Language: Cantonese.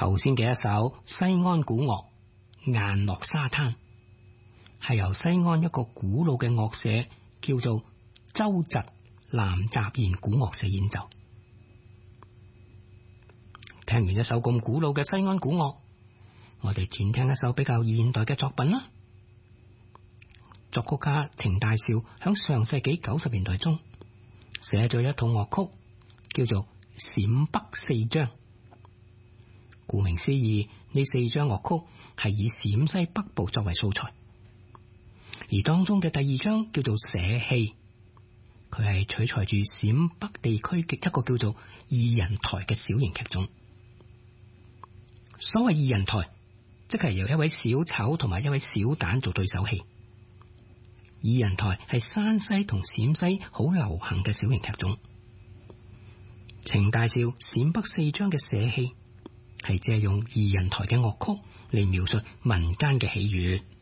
頭先嘅一首西安古樂《雁落沙灘》，係由西安一個古老嘅樂社叫做周侄南雜弦古樂社演奏。聽完一首咁古老嘅西安古樂，我哋轉聽一首比較現代嘅作品啦。作曲家程大少響上世紀90年代中寫咗一套樂曲，叫做陝北四章。顧名思義，呢四章樂曲係以陝西北部作為素材，而當中嘅第二章叫做社戲，佢係取材住陝北地區嘅一個叫做二人台嘅小型劇種。所謂二人台，即係由一位小丑同埋一位小旦做對手戲。二人台係山西同陝西好流行嘅小型劇種。程大少陝北四章嘅社戲係借用二人台嘅樂曲嚟描述民間嘅喜悅。